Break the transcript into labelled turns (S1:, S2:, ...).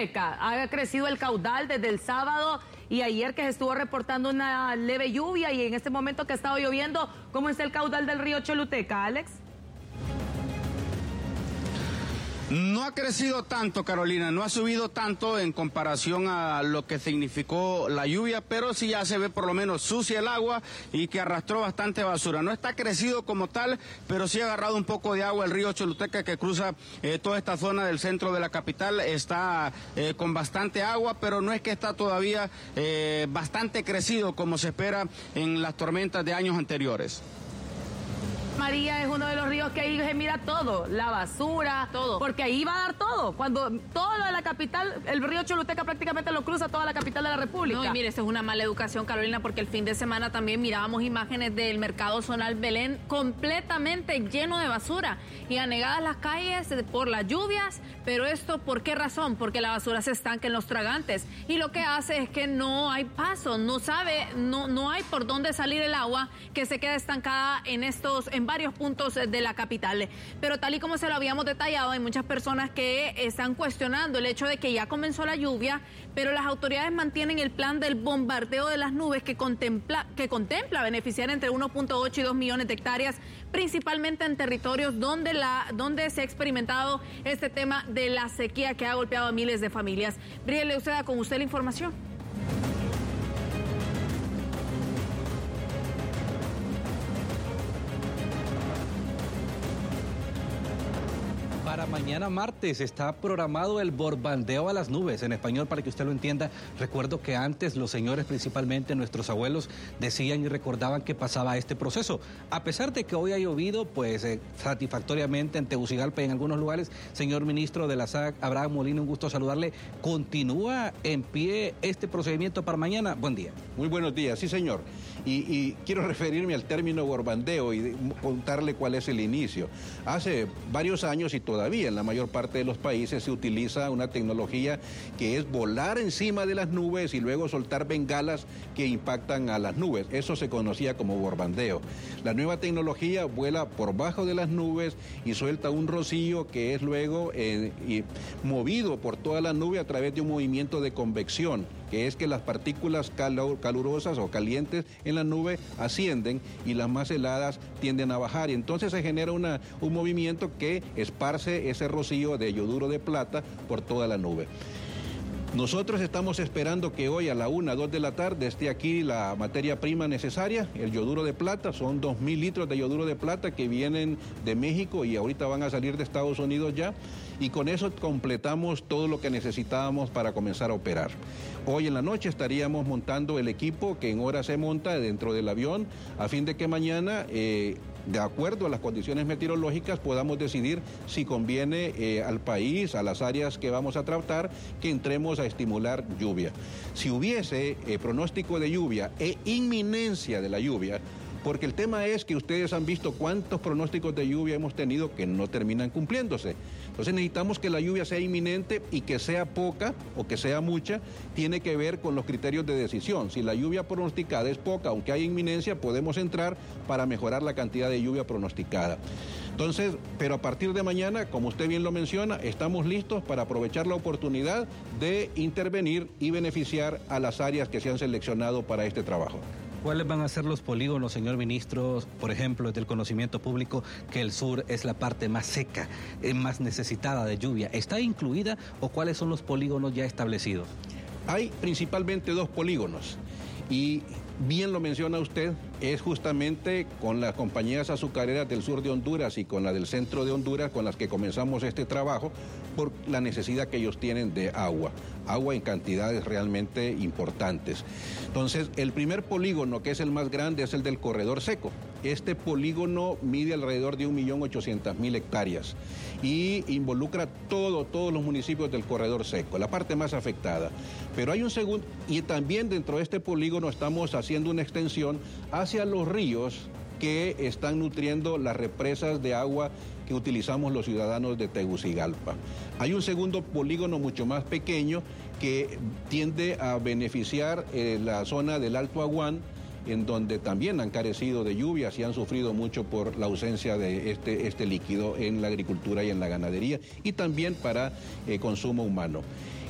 S1: Choluteca. Ha crecido el caudal desde el sábado y ayer que se estuvo reportando una leve lluvia y en este momento que ha estado lloviendo. ¿Cómo está el caudal del río Choluteca, Alex?
S2: No ha crecido tanto, Carolina, no ha subido tanto en comparación a lo que significó la lluvia, pero sí ya se ve por lo menos sucia el agua y que arrastró bastante basura. No está crecido como tal, pero sí ha agarrado un poco de agua el río Choluteca que cruza toda esta zona del centro de la capital. Está con bastante agua, pero no es que está todavía bastante crecido como se espera en las tormentas de años anteriores.
S1: María es uno de los ríos que ahí se mira todo, la basura, todo, porque ahí va a dar todo. Cuando todo lo de la capital, el río Choluteca prácticamente lo cruza toda la capital de la República.
S3: No, y mire, esto es una mala educación, Carolina, porque el fin de semana también mirábamos imágenes del mercado zonal Belén completamente lleno de basura y anegadas las calles por las lluvias. Pero esto, ¿por qué razón? Porque la basura se estanca en los tragantes y lo que hace es que no hay paso, no hay por dónde salir el agua que se queda estancada en varios puntos de la capital. Pero tal y como se lo habíamos detallado, hay muchas personas que están cuestionando el hecho de que ya comenzó la lluvia, pero las autoridades mantienen el plan del bombardeo de las nubes que contempla beneficiar entre 1.8 y 2 millones de hectáreas, principalmente en territorios donde se ha experimentado este tema de la sequía que ha golpeado a miles de familias. Brielle Uceda, con usted la información.
S4: Para mañana martes está programado el bombardeo a las nubes, en español para que usted lo entienda. Recuerdo que antes los señores, principalmente nuestros abuelos, decían y recordaban que pasaba este proceso. A pesar de que hoy ha llovido, pues satisfactoriamente en Tegucigalpa y en algunos lugares, señor ministro de la SAC, Abraham Molina, un gusto saludarle. ¿Continúa en pie este procedimiento para mañana? Buen día.
S5: Muy buenos días, sí señor. Y quiero referirme al término bombardeo y contarle cuál es el inicio. Hace varios años y todavía en la mayor parte de los países se utiliza una tecnología que es volar encima de las nubes y luego soltar bengalas que impactan a las nubes. Eso se conocía como bombardeo. La nueva tecnología vuela por bajo de las nubes y suelta un rocío que es luego movido por toda la nube a través de un movimiento de convección, que es que las partículas calurosas o calientes en la nube ascienden y las más heladas tienden a bajar. Y entonces se genera un movimiento que esparce ese rocío de yoduro de plata por toda la nube. Nosotros estamos esperando que hoy a la 1, 2 de la tarde esté aquí la materia prima necesaria, el yoduro de plata. Son 2.000 litros de yoduro de plata que vienen de México y ahorita van a salir de Estados Unidos ya. Y con eso completamos todo lo que necesitábamos para comenzar a operar. Hoy en la noche estaríamos montando el equipo que en horas se monta dentro del avión a fin de que mañana, de acuerdo a las condiciones meteorológicas, podamos decidir si conviene al país, a las áreas que vamos a tratar, que entremos a estimular lluvia. Si hubiese pronóstico de lluvia e inminencia de la lluvia, porque el tema es que ustedes han visto cuántos pronósticos de lluvia hemos tenido que no terminan cumpliéndose. Entonces necesitamos que la lluvia sea inminente y que sea poca o que sea mucha, tiene que ver con los criterios de decisión. Si la lluvia pronosticada es poca, aunque haya inminencia, podemos entrar para mejorar la cantidad de lluvia pronosticada. Entonces, pero a partir de mañana, como usted bien lo menciona, estamos listos para aprovechar la oportunidad de intervenir y beneficiar a las áreas que se han seleccionado para este trabajo.
S4: ¿Cuáles van a ser los polígonos, señor ministro? Por ejemplo, del conocimiento público que el sur es la parte más seca, más necesitada de lluvia. ¿Está incluida o cuáles son los polígonos ya establecidos?
S5: Hay principalmente 2 polígonos y bien lo menciona usted, es justamente con las compañías azucareras del sur de Honduras y con la del centro de Honduras con las que comenzamos este trabajo por la necesidad que ellos tienen de agua en cantidades realmente importantes. Entonces, el primer polígono, que es el más grande, es el del corredor seco. Este polígono mide alrededor de 1.800.000 hectáreas y involucra todos los municipios del corredor seco, la parte más afectada. Pero hay un segundo, y también dentro de este polígono estamos haciendo una extensión hacia los ríos que están nutriendo las represas de agua que utilizamos los ciudadanos de Tegucigalpa. Hay un segundo polígono mucho más pequeño que tiende a beneficiar la zona del Alto Aguán, en donde también han carecido de lluvias y han sufrido mucho por la ausencia de este líquido en la agricultura y en la ganadería y también para consumo humano.